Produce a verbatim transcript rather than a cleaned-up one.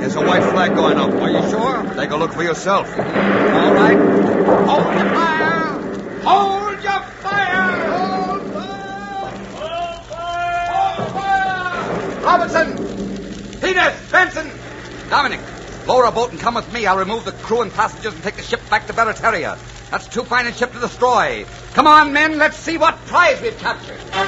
There's a white flag going up. Are you sure? Take a look for yourself. All right. Hold your fire! Hold your fire! Hold fire! Hold fire! Hold fire! Robinson! Peters! Benson! Dominic, lower a boat and come with me. I'll remove the crew and passengers and take the ship back to Barataria. That's too fine a ship to destroy. Come on, men. Let's see what prize we've captured.